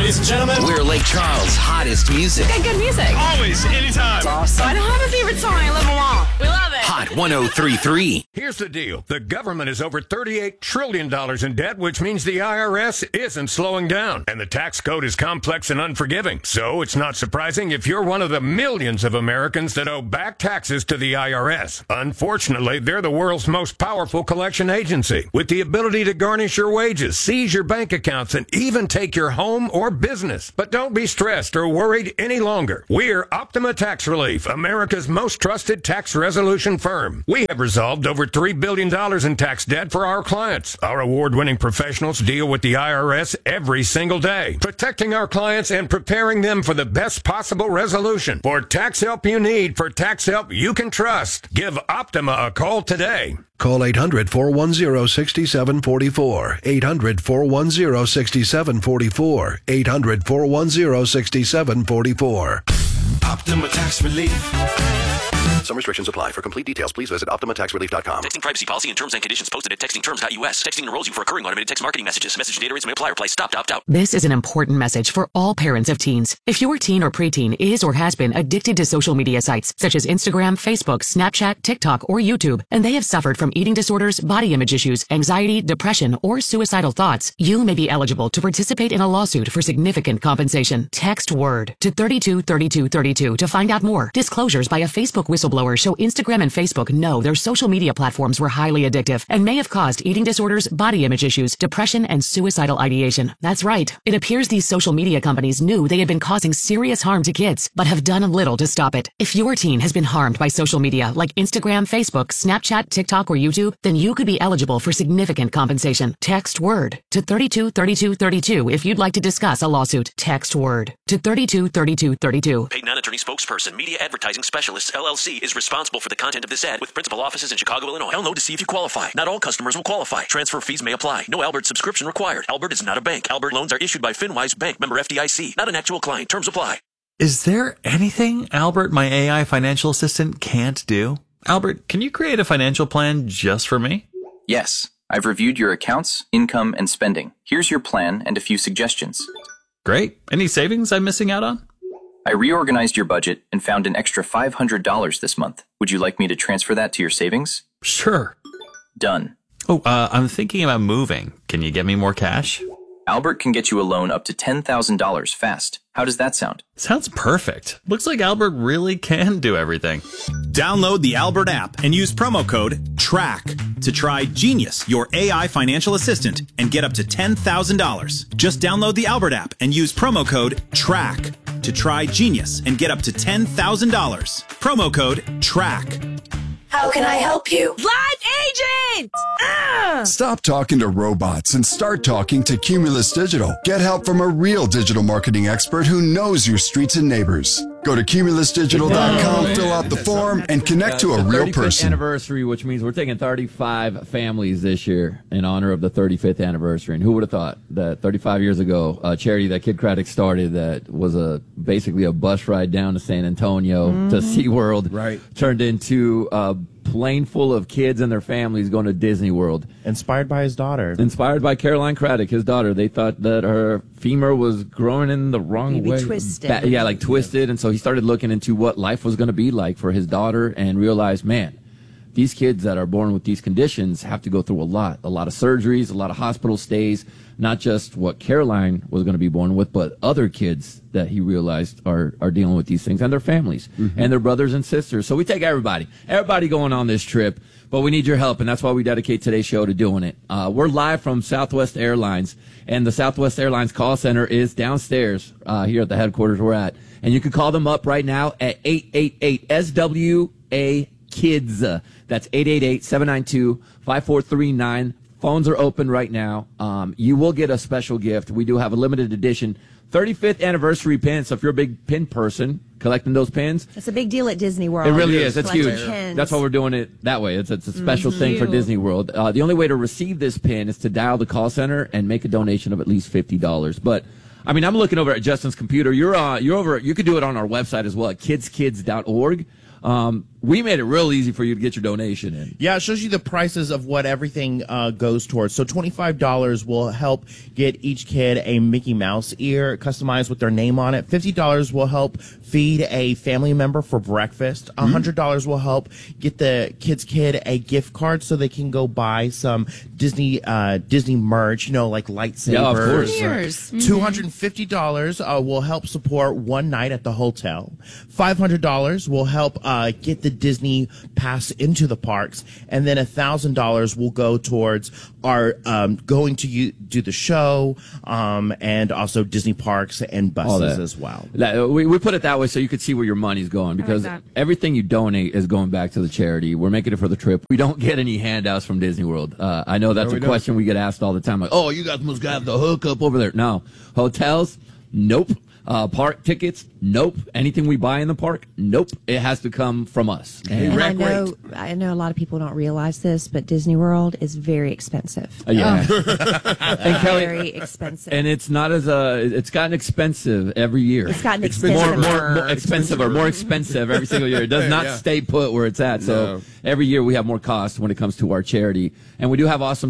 Ladies and gentlemen, we're Lake Charles' hottest music. Got good music. Always, anytime. It's awesome. I don't have a favorite song. I love them all. We love it. Hot 103.3. Here's the deal. The government is over $38 trillion in debt, which means the IRS isn't slowing down. And the tax code is complex and unforgiving. So it's not surprising if you're one of the millions of Americans that owe back taxes to the IRS. Unfortunately, they're the world's most powerful collection agency, with the ability to garnish your wages, seize your bank accounts, and even take your home or business. But don't be stressed or worried any longer. We're Optima Tax Relief, America's most trusted tax resolution firm. We have resolved over $3 billion in tax debt for our clients. Our award-winning professionals deal with the IRS every single day, protecting our clients and preparing them for the best possible resolution. For tax help you need, for tax help you can trust, give Optima a call today. Call 800-410-6744. 800-410-6744. 800-410-6744. Optima Tax Relief. Some restrictions apply. For complete details, please visit OptimaTaxRelief.com. Texting privacy policy and terms and conditions posted at textingterms.us. Texting enrolls you for recurring automated text marketing messages. Message data rates may apply. Reply stop to opt out. This is an important message for all parents of teens. If your teen or preteen is or has been addicted to social media sites such as Instagram, Facebook, Snapchat, TikTok, or YouTube, and they have suffered from eating disorders, body image issues, anxiety, depression, or suicidal thoughts, you may be eligible to participate in a lawsuit for significant compensation. Text WORD to 323232 to find out more. Disclosures by a Facebook whistleblower show Instagram and Facebook know their social media platforms were highly addictive and may have caused eating disorders, body image issues, depression, and suicidal ideation. That's right. It appears these social media companies knew they had been causing serious harm to kids, but have done little to stop it. If your teen has been harmed by social media like Instagram, Facebook, Snapchat, TikTok, or YouTube, then you could be eligible for significant compensation. Text WORD to 323232 if you'd like to discuss a lawsuit. Text WORD to 323232. Paid non-attorney spokesperson, Media Advertising Specialists, LLC, is responsible for the content of this ad with principal offices in Chicago, Illinois. Download to see if you qualify. Not all customers will qualify. Transfer fees may apply. No Albert subscription required. Albert is not a bank. Albert loans are issued by FinWise Bank, member FDIC. Not an actual client. Terms apply. Is there anything Albert, my AI financial assistant, can't do? Albert, can you create a financial plan just for me? Yes. I've reviewed your accounts, income, and spending. Here's your plan and a few suggestions. Great. Any savings I'm missing out on? I reorganized your budget and found an extra $500 this month. Would you like me to transfer that to your savings? Sure. Done. Oh, I'm thinking about moving. Can you get me more cash? Albert can get you a loan up to $10,000 fast. How does that sound? Sounds perfect. Looks like Albert really can do everything. Download the Albert app and use promo code TRACK to try Genius, your AI financial assistant, and get up to $10,000. Just download the Albert app and use promo code TRACK to try Genius and get up to $10,000. Promo code TRACK. How can I help you? Live agent! Stop talking to robots and start talking to Cumulus Digital. Get help from a real digital marketing expert who knows your streets and neighbors. Go to cumulusdigital.com, fill out the form, and connect to a real person. Anniversary, which means we're taking 35 families this year in honor of the 35th anniversary. And who would have thought that 35 years ago, a charity that Kid Craddock started that was basically a bus ride down to San Antonio to SeaWorld turned into a plane full of kids and their families going to Disney World. Inspired by his daughter. Inspired by Caroline Craddock, his daughter. They thought that her femur was growing in the wrong way. Twisted. Like twisted. And so he started looking into what life was going to be like for his daughter and realized, man, these kids that are born with these conditions have to go through a lot of surgeries, a lot of hospital stays, not just what Caroline was going to be born with, but other kids that he realized are dealing with these things and their families and their brothers and sisters. So we take everybody going on this trip, but we need your help, and that's why we dedicate today's show to doing it. We're live from Southwest Airlines, and the Southwest Airlines call center is downstairs here at the headquarters we're at. And you can call them up right now at 888-SWA-KIDS. That's 888-792-5439. Phones are open right now. You will get a special gift. We do have a limited edition 35th anniversary pin. So if you're a big pin person, collecting those pins. It's a big deal at Disney World. It really is. It's huge. Pins. That's why we're doing it that way. It's a special thing for Disney World. The only way to receive this pin is to dial the call center and make a donation of at least $50. But I mean, I'm looking over at Justin's computer. You're over. You could do it on our website as well at kidskids.org. We made it real easy for you to get your donation in. Yeah, it shows you the prices of what everything goes towards. So $25 will help get each kid a Mickey Mouse ear customized with their name on it. $50 will help feed a family member for breakfast. $100 will help get the kid's kid a gift card so they can go buy some Disney merch, like lightsabers. Yeah, of course. $250 will help support one night at the hotel. $500 will help get the Disney pass into the parks, and then $1,000 will go towards our going to do the show, and also Disney parks and buses as well. We put it that way so you could see where your money's going, because everything you donate is going back to the charity. We're making it for the trip. We don't get any handouts from Disney World. I know that's a question we get asked all the time, like, oh, you guys must have the hookup over there. No. Hotels? Nope. Park tickets? Nope. Anything we buy in the park? Nope. It has to come from us. And I know a lot of people don't realize this, but Disney World is very expensive. Yeah. And Kelly, very expensive. And it's not it's gotten expensive every year. It's gotten expensive. More expensive every single year. It does not stay put where it's at. So every year we have more costs when it comes to our charity. And we do have awesome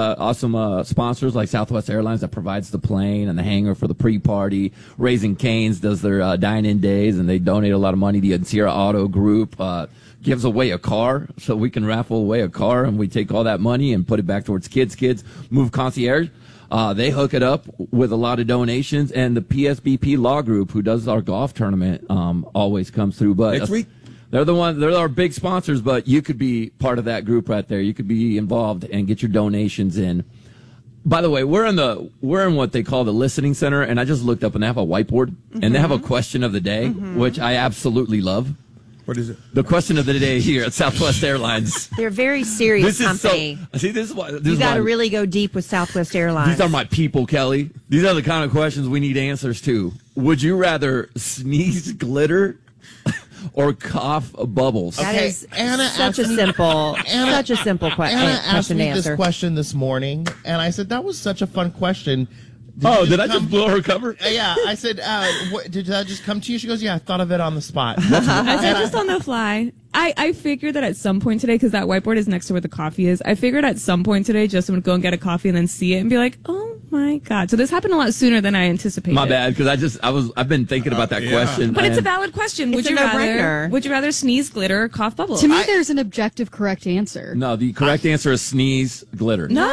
sponsors like Southwest Airlines that provides the plane and the hangar for the pre-party. Raising Cane's does their dine-in days, and they donate a lot of money. The Sierra Auto Group gives away a car, so we can raffle away a car, and we take all that money and put it back towards kids. Move Concierge, they hook it up with a lot of donations, and the PSBP Law Group, who does our golf tournament, always comes through. But next week. They're our big sponsors, but you could be part of that group right there. You could be involved and get your donations in. By the way, we're in what they call the listening center, and I just looked up and they have a whiteboard, and they have a question of the day, which I absolutely love. What is it? The question of the day here at Southwest Airlines. They're a very serious company. This is you got to really go deep with Southwest Airlines. These are my people, Kelly. These are the kind of questions we need answers to. Would you rather sneeze glitter or cough bubbles? That is such a simple question. Anna asked me this question this morning, and I said that was such a fun question. Did I just blow her cover? Yeah, I said, did that just come to you? She goes, yeah, I thought of it on the spot. I said just on the fly. I figured that at some point today, because that whiteboard is next to where the coffee is, I figured at some point today Justin would go and get a coffee and then see it and be like, oh my God. So this happened a lot sooner than I anticipated. My bad, because I've been thinking about that question. But it's a valid question. Would you rather sneeze glitter or cough bubbles? To me, there's an objective correct answer. No, the correct answer is sneeze glitter. No.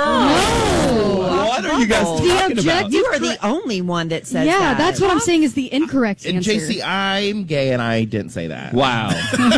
What are you guys talking about? You are the only one that says that. Yeah, that's what I'm saying is the incorrect answer. JC, I'm gay and I didn't say that. Wow.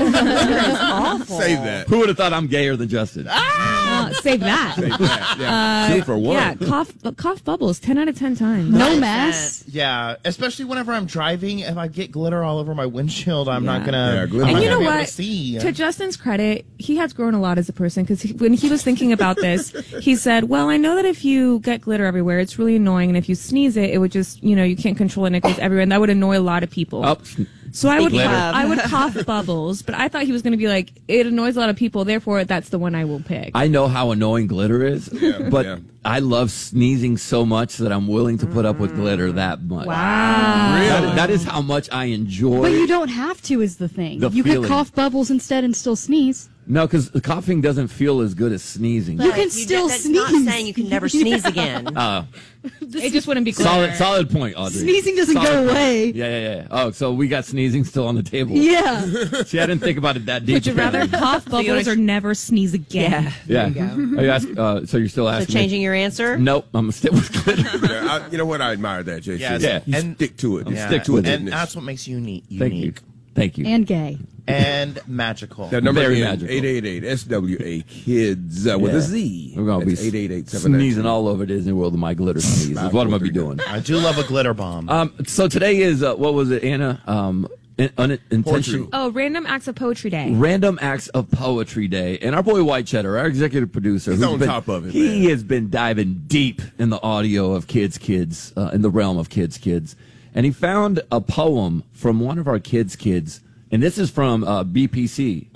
Awful. Save that. Who would have thought I'm gayer than Justin? Save that. Yeah. Two for one. Yeah, cough bubbles 10 out of 10 times. No mess. Yeah, especially whenever I'm driving. If I get glitter all over my windshield, I'm not gonna. And you know what? See. To Justin's credit, he has grown a lot as a person, because when he was thinking about this, he said, "Well, I know that if you get glitter everywhere, it's really annoying, and if you sneeze it, it would just, you can't control it and it goes everywhere, and that would annoy a lot of people." Oh. So I would cough bubbles, but I thought he was going to be like, it annoys a lot of people, therefore that's the one I will pick. I know how annoying glitter is, but I love sneezing so much that I'm willing to put up with glitter that much. Wow. Really? That is how much I enjoy. But you don't have to is the thing. The you feeling. could cough bubbles instead and still sneeze. No, because coughing doesn't feel as good as sneezing. You can still that's sneeze. Not saying you can never sneeze agagan. It just wouldn't be glitter. Solid point, Audrey. Sneezing doesn't go away. Yeah. Oh, so we got sneezing still on the table. Yeah. See, I didn't think about it that deep. Would you rather cough bubbles or never sneeze again? Yeah. Are you asking, so you're still asking? So changing your answer? Nope. I'm gonna stick with glitter. You know what? I admire that, JC. Yeah. You stick to it. Yeah. Stick to it. And that's what makes you unique. Thank you. And gay. And magical. That number Very is magical. 888-SWA Kids with a Z. We're going to be 888-792. sneezing all over Disney World with my glitter sneeze. Is what I'm going to be doing. I do love a glitter bomb. So today is, what was it, Anna? Unintentional. Oh, Random Acts of Poetry Day. Random Acts of Poetry Day. And our boy White Cheddar, our executive producer, he's on top of it. He has been diving deep in the audio of kids, in the realm of kids. And he found a poem from one of our kids. And this is from BJC,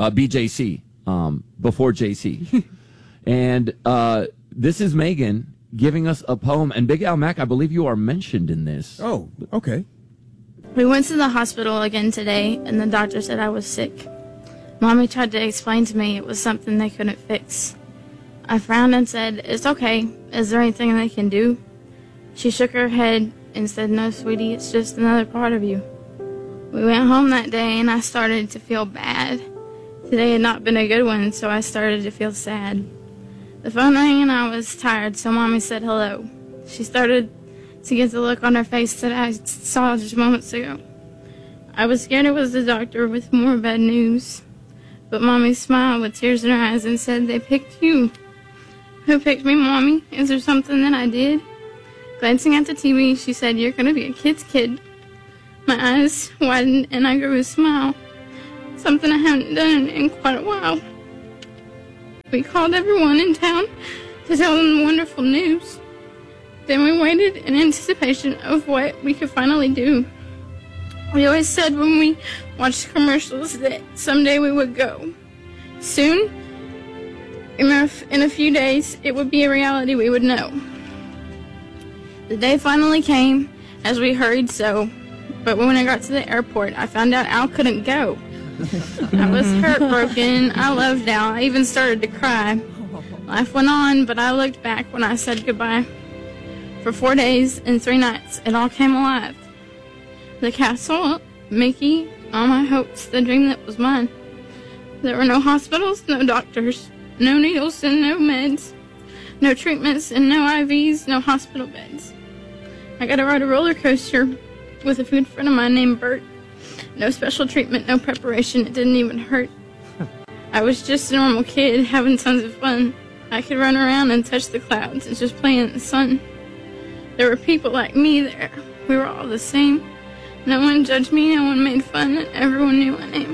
before JC. And this is Megan giving us a poem. And Big Al Mac, I believe you are mentioned in this. Oh, okay. We went to the hospital again today, and the doctor said I was sick. Mommy tried to explain to me it was something they couldn't fix. I frowned and said, "It's okay. Is there anything they can do?" She shook her head and said, "No, sweetie, it's just another part of you." We went home that day and I started to feel bad. Today had not been a good one, so I started to feel sad. The phone rang and I was tired, so Mommy said hello. She started to get the look on her face that I saw just moments ago. I was scared it was the doctor with more bad news. But Mommy smiled with tears in her eyes and said, "They picked you." "Who picked me, Mommy? Is there something that I did?" Glancing at the TV, she said, "You're going to be a kid's kid." My eyes widened and I grew a smile. Something I haven't done in quite a while. We called everyone in town to tell them the wonderful news. Then we waited in anticipation of what we could finally do. We always said when we watched commercials that someday we would go. Soon, in a few days, it would be a reality we would know. The day finally came as we hurried so, but when I got to the airport, I found out Al couldn't go. I was heartbroken. I loved Al. I even started to cry. Life went on, but I looked back when I said goodbye. For 4 days and 3 nights, it all came alive. The castle, Mickey, all my hopes, the dream that was mine. There were no hospitals, no doctors, no needles and no meds, no treatments and no IVs, no hospital beds. I got to ride a roller coaster with a good friend of mine named Bert. No special treatment, no preparation, it didn't even hurt. I was just a normal kid having tons of fun. I could run around and touch the clouds and just play in the sun. There were people like me there. We were all the same. No one judged me, no one made fun, and everyone knew my name.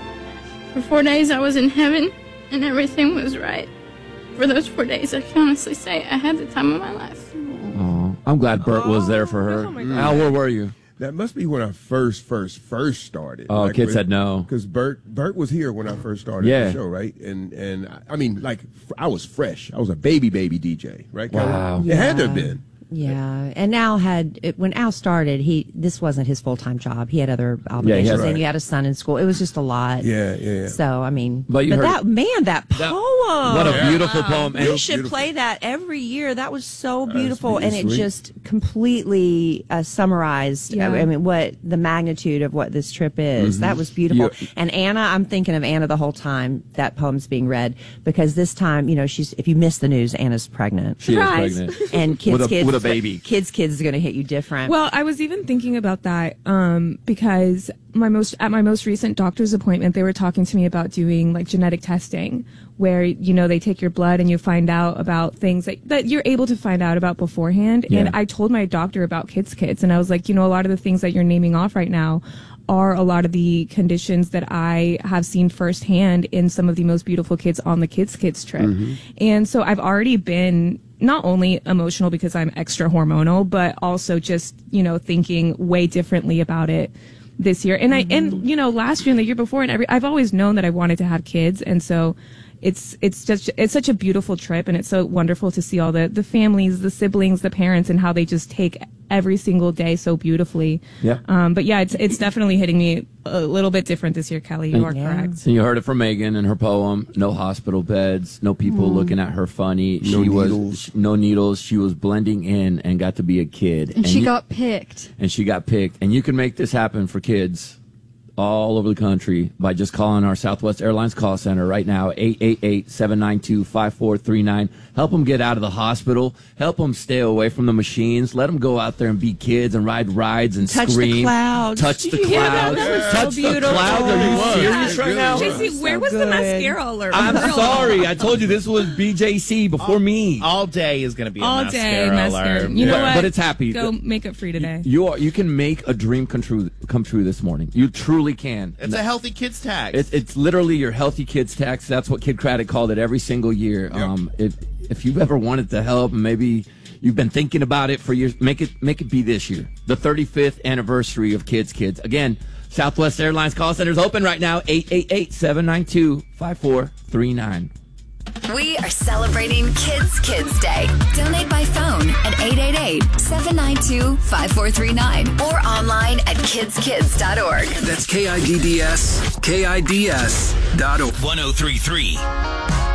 For 4 days I was in heaven, and everything was right. For those 4 days, I can honestly say I had the time of my life. Oh, I'm glad Bert was there for her. Al, where were you? That must be when I first started. Oh, kids said no. Because Bert was here when I first started the show, right? And I mean, like, I was fresh. I was a baby DJ, right? Wow. It had to have been. Yeah, and Al when Al started, this wasn't his full-time job. He had other obligations, and you had a son in school. It was just a lot. Yeah. So, I mean, but that poem. What a beautiful poem. And we should play that every year. That was so beautiful, and it just completely summarized, I mean, what the magnitude of what this trip is. Mm-hmm. That was beautiful. And Anna, I'm thinking of Anna the whole time that poem's being read, because this time, if you miss the news, Anna's pregnant. She is pregnant. And kids, a baby. Kids is going to hit you different. Well, I was even thinking about that because at my most recent doctor's appointment, they were talking to me about doing like genetic testing, where they take your blood and you find out about things that you're able to find out about beforehand. Yeah. And I told my doctor about kids, and I was like, a lot of the things that you're naming off right now are a lot of the conditions that I have seen firsthand in some of the most beautiful kids on the kids trip. Mm-hmm. And so I've already been not only emotional because I'm extra hormonal, but also just, thinking way differently about it this year. And last year and the year before I've always known that I wanted to have kids. And so it's such a beautiful trip, and it's so wonderful to see all the families, the siblings, the parents, and how they just take every single day so beautifully. Yeah. But yeah, it's definitely hitting me a little bit different this year, Kelly. You are correct. And you heard it from Megan in her poem. No hospital beds, no people looking at her funny. No needles. She was blending in and got to be a kid. And she got picked. And she got picked. And you can make this happen for kids all over the country by just calling our Southwest Airlines call center right now, 888-792-5439. Help them get out of the hospital. Help them stay away from the machines. Let them go out there and be kids and ride rides and touch scream. The clouds. Touch the clouds. Touch the clouds. Are you serious right now? JC, where was the mascara alert? I'm sorry. I told you this was BJC before me. All day is going to be all a mascara alert. You know what? But it's happy. Go make it free today. You can make a dream come true this morning. You truly can. It's a healthy kids tax. It's literally your healthy kids tax. That's what Kid Craddock called it every single year. Yep. If you've ever wanted to help, and maybe you've been thinking about it for years, make it be this year, the 35th anniversary of Kids. Again, Southwest Airlines call center's open right now, 888-792-5439. We are celebrating Kids Day. Donate by phone at 888-792-5439 or online at kidskids.org. That's KIDS.org. 1033.